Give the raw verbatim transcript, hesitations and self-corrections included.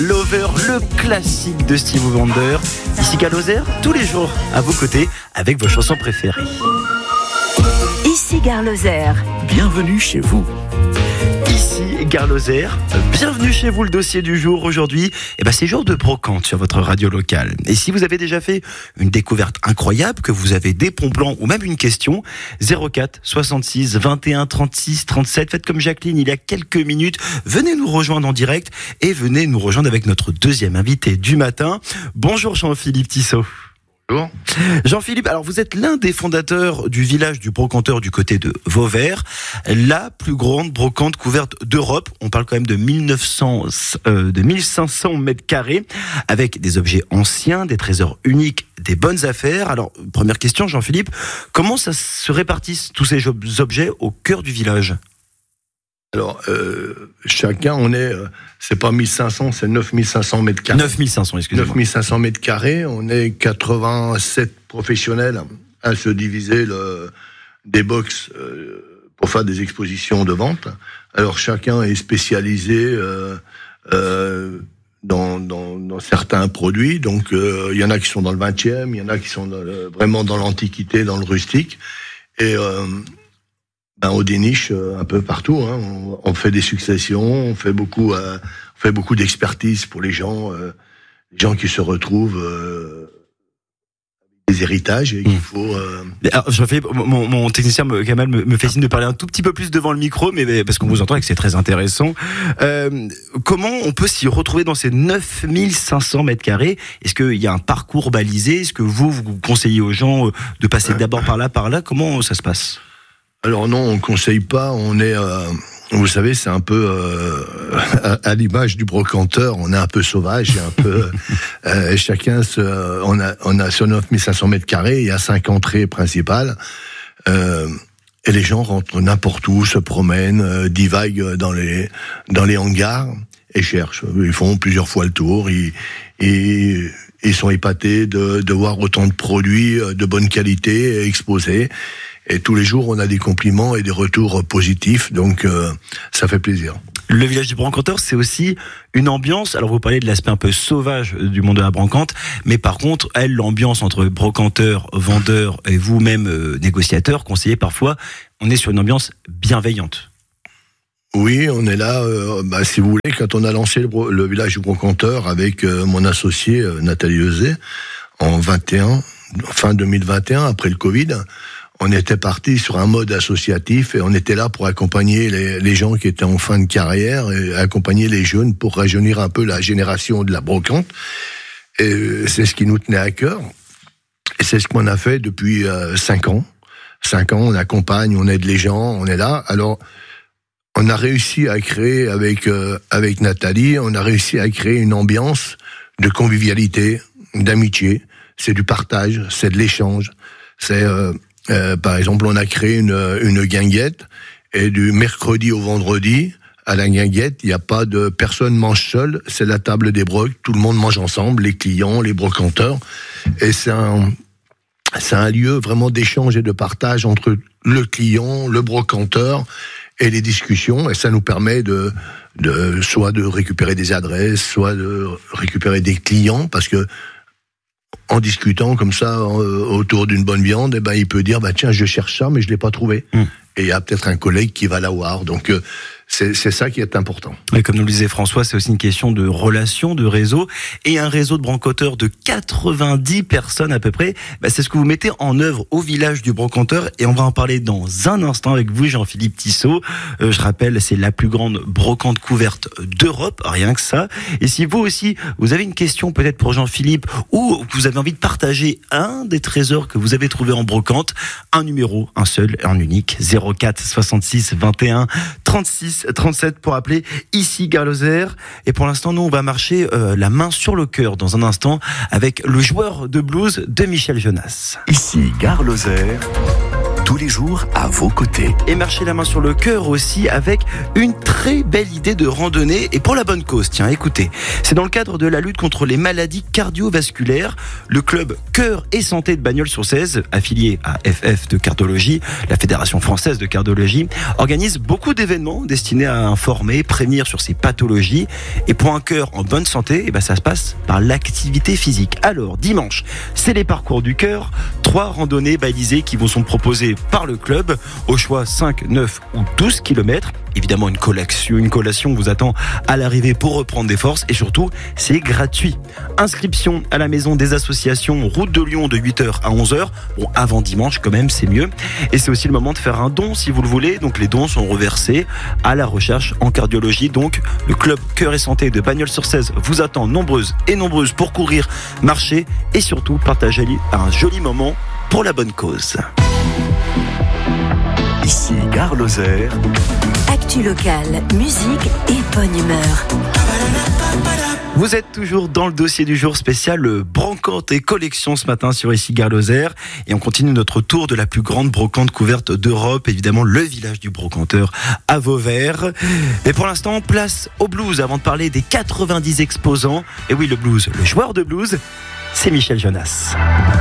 Lover, le classique de Stevie Wonder. Ici Gare Lozère, tous les jours à vos côtés avec vos chansons préférées. Ici Gare Lozère. Bienvenue chez vous. Ici Gare Lozère, bienvenue chez vous. Le dossier du jour aujourd'hui, eh ben c'est jour de brocante sur votre radio locale. Et si vous avez déjà fait une découverte incroyable, que vous avez des bons plans ou même une question, zéro quatre soixante-six vingt et un trente-six trente-sept, faites comme Jacqueline il y a quelques minutes, venez nous rejoindre en direct et venez nous rejoindre avec notre deuxième invité du matin. Bonjour Jean-Philippe Tissot. Bonjour. Jean-Philippe, alors vous êtes l'un des fondateurs du village du brocanteur du côté de Vauvert, la plus grande brocante couverte d'Europe. On parle quand même de mille neuf cents, euh, de mille cinq cents mètres carrés, avec des objets anciens, des trésors uniques, des bonnes affaires. Alors, première question, Jean-Philippe, comment ça se répartissent tous ces objets au cœur du village ? Alors, euh, chacun, on est, euh, c'est pas mille cinq cents, c'est neuf mille cinq cents mètres carrés. neuf mille cinq cents, excusez-moi. neuf mille cinq cents mètres carrés, on est quatre-vingt-sept professionnels à se diviser le, des box euh, pour faire des expositions de vente. Alors, chacun est spécialisé euh, euh, dans, dans, dans certains produits. Donc, il euh, y en a qui sont dans le vingtième, il y en a qui sont dans le, vraiment dans l'antiquité, dans le rustique. Et... Euh, Ben, on déniche un peu partout, hein. on, on fait des successions, on fait beaucoup, euh, on fait beaucoup d'expertise pour les gens, euh, les gens qui se retrouvent euh, des héritages et qu'il faut. Euh... Alors, je fais, mon, mon technicien Kamal me, me fait signe de parler un tout petit peu plus devant le micro, mais parce qu'on vous entend et que c'est très intéressant. Euh, comment on peut s'y retrouver dans ces neuf mille cinq cents mètres carrés ? Est-ce qu'il y a un parcours balisé ? Est-ce que vous vous conseillez aux gens de passer d'abord par là, par là ? Comment ça se passe ? Alors non, on conseille pas. On est, euh, vous savez, c'est un peu euh, à, à l'image du brocanteur. On est un peu sauvage, et un peu. euh, chacun, se, on a, on a sur neuf mille cinq cents mètres carrés, il y a cinq entrées principales, euh, et les gens rentrent n'importe où, se promènent, euh, divaguent dans les dans les hangars et cherchent. Ils font plusieurs fois le tour. Ils, ils, ils sont épatés de, de voir autant de produits de bonne qualité exposés. Et tous les jours, on a des compliments et des retours positifs, donc euh, ça fait plaisir. Le village du brocanteur, c'est aussi une ambiance. Alors, vous parlez de l'aspect un peu sauvage du monde de la brocante, mais par contre, elle, l'ambiance entre brocanteur, vendeur et vous-même, euh, négociateur, conseiller parfois, on est sur une ambiance bienveillante. Oui, on est là, euh, bah, si vous voulez, quand on a lancé le, bro- le village du brocanteur avec euh, mon associé euh, Nathalie Euzet, en vingt et un, fin deux mille vingt et un, après le Covid, on était parti sur un mode associatif et on était là pour accompagner les, les gens qui étaient en fin de carrière et accompagner les jeunes pour rajeunir un peu la génération de la brocante. Et c'est ce qui nous tenait à cœur. Et c'est ce qu'on a fait depuis euh, cinq ans. Cinq ans, on accompagne, on aide les gens, on est là. Alors, on a réussi à créer avec euh, avec Nathalie, on a réussi à créer une ambiance de convivialité, d'amitié. C'est du partage, c'est de l'échange. C'est euh, Euh, par exemple, on a créé une, une guinguette et du mercredi au vendredi, à la guinguette, il n'y a pas de personne mange seule, c'est la table des brocs, tout le monde mange ensemble, les clients, les brocanteurs, et c'est un, c'est un lieu vraiment d'échange et de partage entre le client, le brocanteur et les discussions, et ça nous permet de, de soit de récupérer des adresses, soit de récupérer des clients, parce que en discutant comme ça euh, autour d'une bonne viande, eh ben il peut dire bah tiens je cherche ça mais je l'ai pas trouvé. Mmh. Et il y a peut-être un collègue qui va l'avoir. Donc euh, c'est c'est ça qui est important. Et comme nous le disait François, c'est aussi une question de relation, de réseau, et un réseau de brocanteurs de quatre-vingt-dix personnes à peu près. Bah, c'est ce que vous mettez en œuvre au village du brocanteur, et on va en parler dans un instant avec vous, Jean-Philippe Tissot. Euh, je rappelle, c'est la plus grande brocante couverte d'Europe, rien que ça. Et si vous aussi, vous avez une question peut-être pour Jean-Philippe, ou vous avez envie de partager un des trésors que vous avez trouvé en brocante, un numéro, un seul, un unique, zéro quatre soixante-six vingt et un trente-six trente-sept pour appeler ici Gare Lozère. Et pour l'instant, nous, on va marcher euh, la main sur le cœur dans un instant avec le joueur de blues de Michel Jonas. Ici Gare Lozère, tous les jours à vos côtés. Et marcher la main sur le cœur aussi avec une très belle idée de randonnée et pour la bonne cause. Tiens, écoutez, c'est dans le cadre de la lutte contre les maladies cardiovasculaires. Le club Cœur et Santé de Bagnols-sur-Cèze, affilié à F F de cardiologie, la Fédération française de cardiologie, organise beaucoup d'événements destinés à informer, prévenir sur ces pathologies. Et pour un cœur en bonne santé, eh ben ça se passe par l'activité physique. Alors, dimanche, c'est les parcours du cœur, trois randonnées balisées qui vous sont proposées par le club, au choix cinq, neuf ou douze kilomètres. Évidemment, une collation, une collation vous attend à l'arrivée pour reprendre des forces et surtout, c'est gratuit. Inscription à la maison des associations Route de Lyon de huit heures à onze heures. Bon, avant dimanche quand même, c'est mieux. Et c'est aussi le moment de faire un don si vous le voulez. Donc les dons sont reversés à la recherche en cardiologie. Donc le club Cœur et Santé de Bagnols-sur-Cèze vous attend nombreuses et nombreuses pour courir, marcher et surtout partager un joli moment pour la bonne cause. Ici Gare Lozère. Actu locale, musique et bonne humeur. Vous êtes toujours dans le dossier du jour spécial brocante et collection ce matin sur Ici Gare Lozère et on continue notre tour de la plus grande brocante couverte d'Europe, évidemment le village du brocanteur à Vauvert. Et pour l'instant, place au blues avant de parler des quatre-vingt-dix exposants. Et oui, le blues, le joueur de blues, c'est Michel Jonas.